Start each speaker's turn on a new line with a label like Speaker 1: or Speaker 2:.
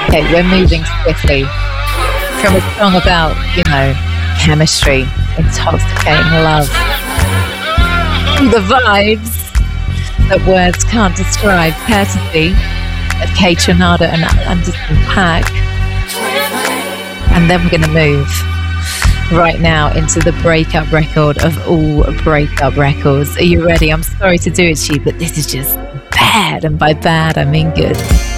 Speaker 1: Okay, we're moving swiftly from a song about, chemistry, intoxicating love, the vibes that words can't describe, courtesy of Kay Tronada and Anderson .Paak. And then we're going to move right now into the breakup record of all breakup records. Are you ready? I'm sorry to do it to you, but this is just bad. And by bad, I mean good.